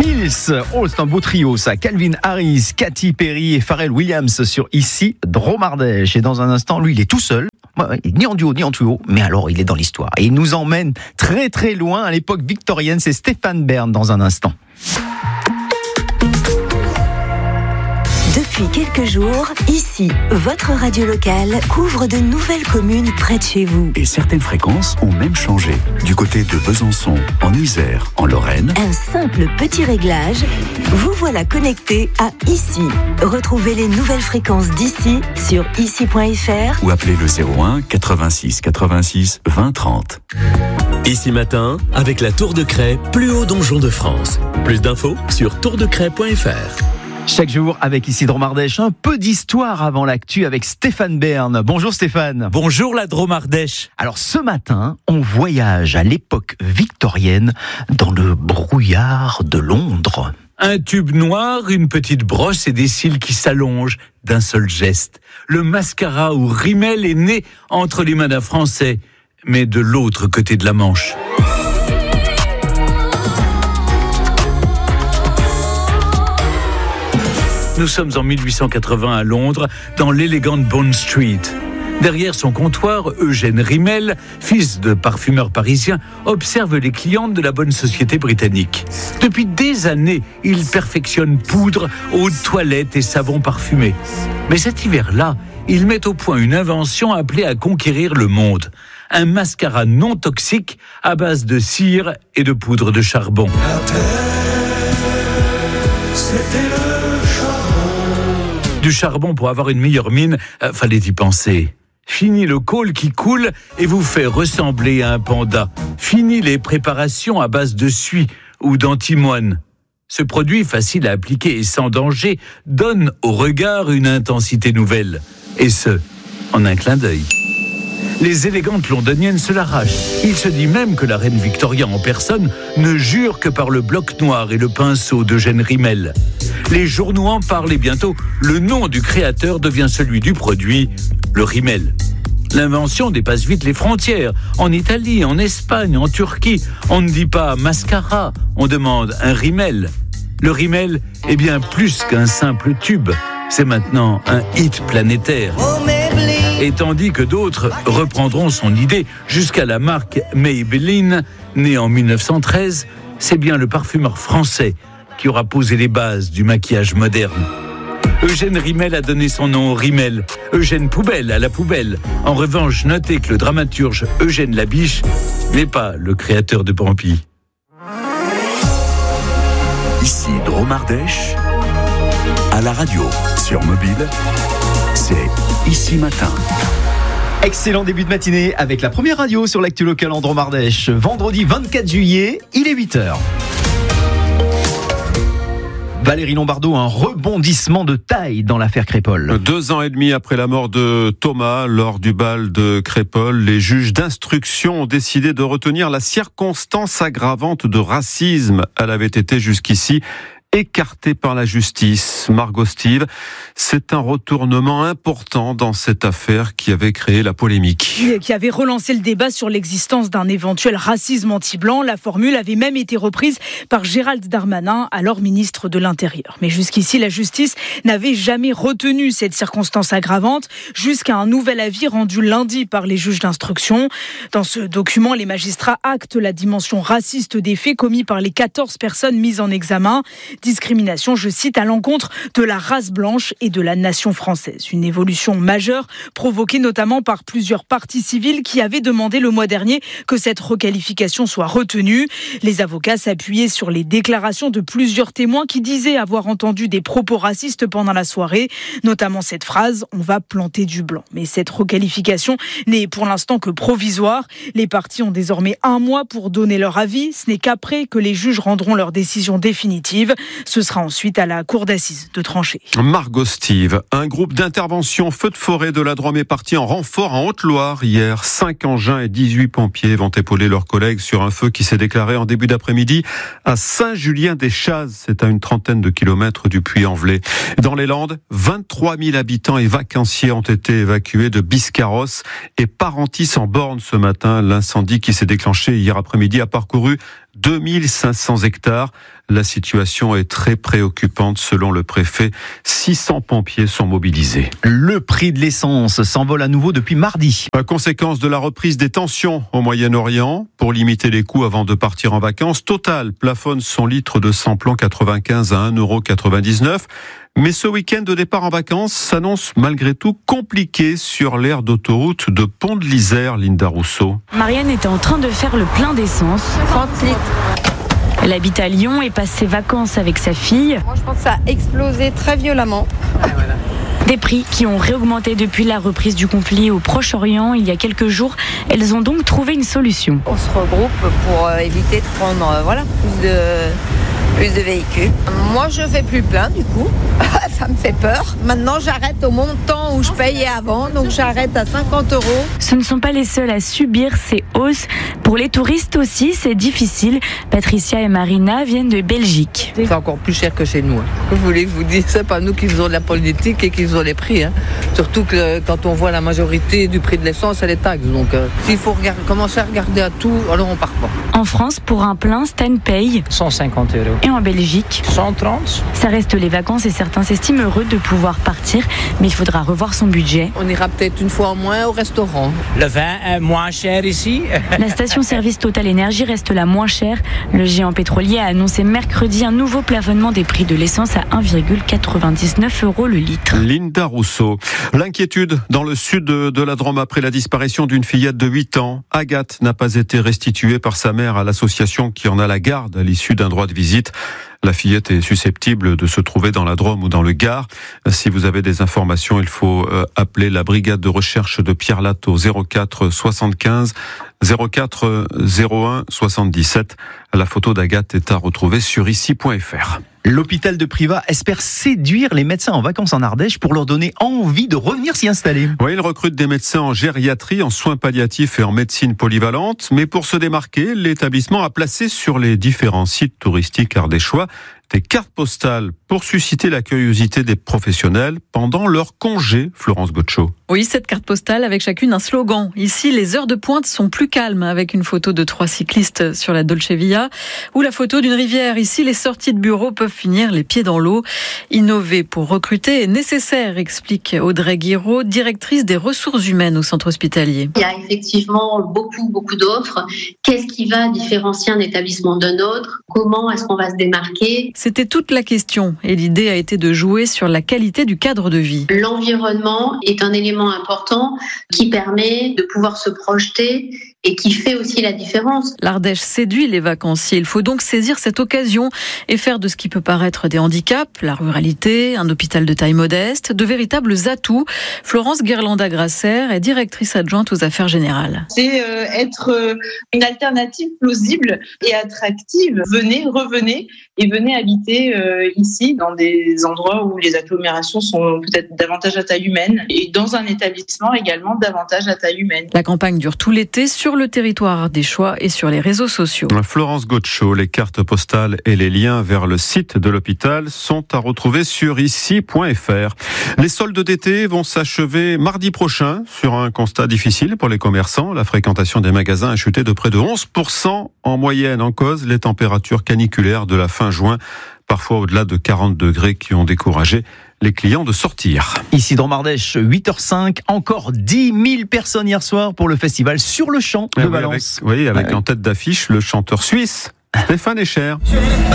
Hills, oh c'est un beau trio ça. Calvin Harris, Katy Perry et Pharrell Williams sur Ici Dromardèche. Et dans un instant, lui il est tout seul, ni en duo ni en trio, mais alors il est dans l'histoire. Et il nous emmène très très loin à l'époque victorienne, c'est Stéphane Bern dans un instant. Depuis quelques jours, ici, votre radio locale couvre de nouvelles communes près de chez vous. Et certaines fréquences ont même changé. Du côté de Besançon, en Isère, en Lorraine. Un simple petit réglage, vous voilà connecté à Ici. Retrouvez les nouvelles fréquences d'ici sur ici.fr ou appelez le 01 86 86 20 30. Ici matin, avec la Tour de Craie, plus haut donjon de France. Plus d'infos sur tourdecraie.fr. Chaque jour, avec Ici Dromardèche, un peu d'histoire avant l'actu avec Stéphane Bern. Bonjour Stéphane. Bonjour la Dromardèche. Alors ce matin, on voyage à l'époque victorienne dans le brouillard de Londres. Un tube noir, une petite brosse et des cils qui s'allongent d'un seul geste. Le mascara ou rímel est né entre les mains d'un Français, mais de l'autre côté de la Manche. Nous sommes en 1880 à Londres, dans l'élégante Bond Street. Derrière son comptoir, Eugène Rímel, fils de parfumeur parisien, observe les clientes de la bonne société britannique. Depuis des années, il perfectionne poudre, eau de toilette et savon parfumé. Mais cet hiver-là, il met au point une invention appelée à conquérir le monde. Un mascara non toxique à base de cire et de poudre de charbon. Du charbon pour avoir une meilleure mine, fallait y penser. Fini le col qui coule et vous fait ressembler à un panda. Fini les préparations à base de suie ou d'antimoine. Ce produit, facile à appliquer et sans danger, donne au regard une intensité nouvelle. Et ce, en un clin d'œil. Les élégantes londoniennes se l'arrachent. Il se dit même que la reine Victoria en personne ne jure que par le bloc noir et le pinceau d'Eugène Rímel. Les journaux en parlent et bientôt, le nom du créateur devient celui du produit, le rímel. L'invention dépasse vite les frontières. En Italie, en Espagne, en Turquie, on ne dit pas mascara, on demande un rímel. Le rímel est bien plus qu'un simple tube. C'est maintenant un hit planétaire. Et tandis que d'autres reprendront son idée jusqu'à la marque Maybelline, née en 1913, c'est bien le parfumeur français qui aura posé les bases du maquillage moderne. Eugène Rímel a donné son nom au rímel, Eugène Poubelle à la poubelle. En revanche, notez que le dramaturge Eugène Labiche n'est pas le créateur de Pampy. Ici Dromardèche, à la radio, sur mobile, c'est Ici Matin. Excellent début de matinée avec la première radio sur l'actu locale en Dromardèche. Vendredi 24 juillet, il est 8h. Valérie Lombardo, un rebondissement de taille dans l'affaire Crépol. 2 ans et demi après la mort de Thomas, lors du bal de Crépol, les juges d'instruction ont décidé de retenir la circonstance aggravante de racisme. Elle avait été jusqu'ici écartée par la justice. Margot Steve, c'est un retournement important dans cette affaire qui avait créé la polémique. Qui avait relancé le débat sur l'existence d'un éventuel racisme anti-blanc. La formule avait même été reprise par Gérald Darmanin, alors ministre de l'Intérieur. Mais jusqu'ici, la justice n'avait jamais retenu cette circonstance aggravante jusqu'à un nouvel avis rendu lundi par les juges d'instruction. Dans ce document, les magistrats actent la dimension raciste des faits commis par les 14 personnes mises en examen. Discrimination, je cite, à l'encontre de la race blanche et de la nation française. Une évolution majeure provoquée notamment par plusieurs parties civiles qui avaient demandé le mois dernier que cette requalification soit retenue. Les avocats s'appuyaient sur les déclarations de plusieurs témoins qui disaient avoir entendu des propos racistes pendant la soirée, notamment cette phrase « on va planter du blanc ». Mais cette requalification n'est pour l'instant que provisoire. Les parties ont désormais 1 mois pour donner leur avis. Ce n'est qu'après que les juges rendront leur décision définitive. Ce sera ensuite à la cour d'assises de trancher. Margot Steve, un groupe d'intervention feu de forêt de la Drôme est parti en renfort en Haute-Loire hier. 5 engins et 18 pompiers vont épauler leurs collègues sur un feu qui s'est déclaré en début d'après-midi à Saint-Julien-des-Chazes. C'est à une trentaine de kilomètres du Puy-en-Velay. Dans les Landes, 23 000 habitants et vacanciers ont été évacués de Biscarrosse et Parentis en Borne ce matin. L'incendie qui s'est déclenché hier après-midi a parcouru 2500 hectares. La situation est très préoccupante selon le préfet. 600 pompiers sont mobilisés. Le prix de l'essence s'envole à nouveau depuis mardi. Conséquence de la reprise des tensions au Moyen-Orient. Pour limiter les coûts avant de partir en vacances, Total plafonne son litre de samplon 95 à 1,99 €. Mais ce week-end de départ en vacances s'annonce malgré tout compliqué sur l'aire d'autoroute de Pont de l'Isère, Linda Rousseau. Marianne était en train de faire le plein d'essence. 30 litres. Elle habite à Lyon et passe ses vacances avec sa fille. Moi, je pense que ça a explosé très violemment. Des prix qui ont réaugmenté depuis la reprise du conflit au Proche-Orient il y a quelques jours. Elles ont donc trouvé une solution. On se regroupe pour éviter de prendre plus de véhicules. Moi, je fais plus plein du coup. Ça me fait peur. Maintenant, j'arrête au montant où je payais avant, donc j'arrête à 50 €. Ce ne sont pas les seuls à subir ces hausses. Pour les touristes aussi, c'est difficile. Patricia et Marina viennent de Belgique. C'est encore plus cher que chez nous. Vous voulez que je vous dise, c'est pas nous qui faisons de la politique et qui faisons les prix. Surtout que quand on voit la majorité du prix de l'essence, c'est les taxes. Donc s'il faut commencer à regarder à tout, alors on part pas. En France, pour un plein, Stan paye 150 €. Et en Belgique, 130. Ça reste les vacances et certains s'estiment heureux de pouvoir partir, mais il faudra revoir son budget. On ira peut-être une fois en moins au restaurant. Le vin est moins cher ici. La station-service Total Énergie reste la moins chère. Le géant pétrolier a annoncé mercredi un nouveau plafonnement des prix de l'essence à 1,99 € le litre. Linda Rousseau. L'inquiétude dans le sud de la Drôme après la disparition d'une fillette de 8 ans. Agathe n'a pas été restituée par sa mère à l'association qui en a la garde à l'issue d'un droit de visite. La fillette est susceptible de se trouver dans la Drôme ou dans le Gard. Si vous avez des informations, il faut appeler la brigade de recherche de Pierre-Latte au 04 75 04 01 77. La photo d'Agathe est à retrouver sur ici.fr. L'hôpital de Privas espère séduire les médecins en vacances en Ardèche pour leur donner envie de revenir s'y installer. Oui, il recrute des médecins en gériatrie, en soins palliatifs et en médecine polyvalente. Mais pour se démarquer, l'établissement a placé sur les différents sites touristiques ardéchois des cartes postales pour susciter la curiosité des professionnels pendant leur congé, Florence Gotcho. Oui, cette carte postale avec chacune un slogan. Ici, les heures de pointe sont plus calmes, avec une photo de 3 cyclistes sur la Dolce Via ou la photo d'une rivière. Ici, les sorties de bureau peuvent finir les pieds dans l'eau. Innover pour recruter est nécessaire, explique Audrey Guiraud, directrice des ressources humaines au centre hospitalier. Il y a effectivement beaucoup d'offres. Qu'est-ce qui va différencier un établissement d'un autre ? Comment est-ce qu'on va se démarquer ? C'était toute la question et l'idée a été de jouer sur la qualité du cadre de vie. L'environnement est un élément important qui permet de pouvoir se projeter et qui fait aussi la différence. L'Ardèche séduit les vacanciers. Il faut donc saisir cette occasion et faire de ce qui peut paraître des handicaps, la ruralité, un hôpital de taille modeste, de véritables atouts. Florence Guirlanda-Grasser est directrice adjointe aux affaires générales. C'est être une alternative plausible et attractive. Revenez et venez habiter ici dans des endroits où les agglomérations sont peut-être davantage à taille humaine et dans un établissement également davantage à taille humaine. La campagne dure tout l'été sur le territoire ardéchois et sur les réseaux sociaux. Florence Gotcho, les cartes postales et les liens vers le site de l'hôpital sont à retrouver sur ici.fr. Les soldes d'été vont s'achever mardi prochain sur un constat difficile pour les commerçants. La fréquentation des magasins a chuté de près de 11% en moyenne, en cause les températures caniculaires de la fin juin, parfois au-delà de 40 degrés qui ont découragé les clients de sortir. Ici Drôme Ardèche, 8h05, encore 10 000 personnes hier soir pour le festival Sur le Champ de Valence. Avec en tête d'affiche le chanteur suisse Stéphane Escher.